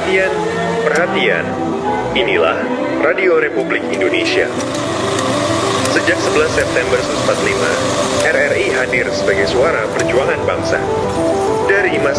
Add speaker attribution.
Speaker 1: Perhatian, perhatian. Inilah Radio Republik Indonesia. Sejak 11 September 1945, RRI hadir sebagai suara perjuangan bangsa. Dari masa